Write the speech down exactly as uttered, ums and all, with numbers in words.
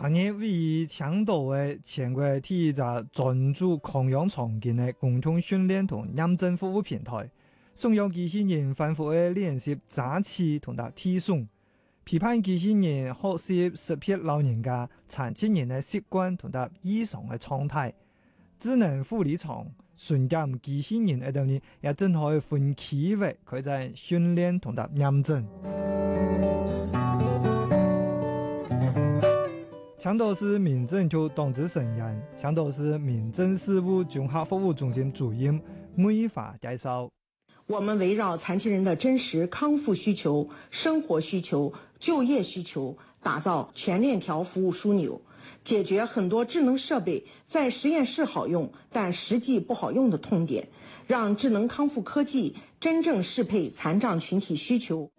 昨日位於青島嘅全國第一個專注抗氧場景嘅共同訓練同驗證服務平台，送養機器人反覆嘅練習揸持同埋提送，批判機器人學習識別老人家殘疾人嘅習慣同埋異常嘅狀態。智能護理廠瞬間機器人喺度呢，也正可以分區域佢在訓練同埋驗證。青島市民政局黨支成員、青島市民政事務綜合服務中心主任魏華介紹： 我們圍繞殘疾人的真實康復需求、生活需求、就業需求，打造全鏈條服務樞紐，解決很多智能設備在實驗室好用，但實際不好用的痛點，讓智能康復科技真正適配殘障群體需求。